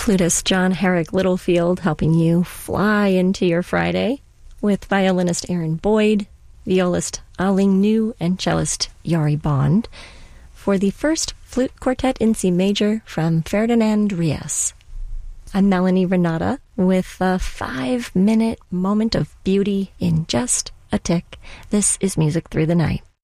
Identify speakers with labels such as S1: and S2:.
S1: Flutist John Herrick Littlefield helping you fly into your Friday with violinist Aaron Boyd, violist Aling New, and cellist Yari Bond for the first flute quartet in C major from Ferdinand Rias. I'm Melanie Renata with a 5-minute moment of beauty in just a tick. This is Music Through the Night.